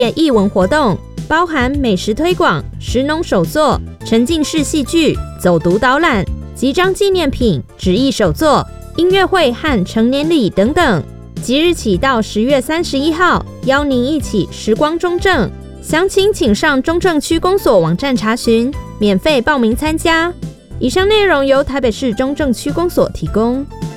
艺文活动，包含美食推广、食农手作、沉浸式戏剧、走读导览、集章纪念品、纸艺手作、音乐会和成年礼等等。即日起到10月31号，邀您一起时光中正。详情请上中正区公所网站查询，免费报名参加。以上内容由台北市中正区公所提供。